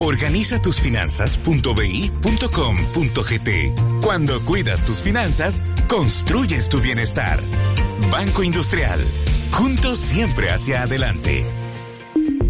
Organizatusfinanzas.bi.com.gt. Cuando cuidas tus finanzas, construyes tu bienestar. Banco Industrial. Juntos siempre hacia adelante.